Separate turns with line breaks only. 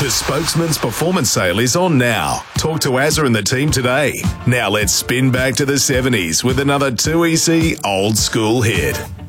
The Spokesman's performance sale is on now. Talk to Azza and the team today. Now let's spin back to the 70s with another 2EC old school hit.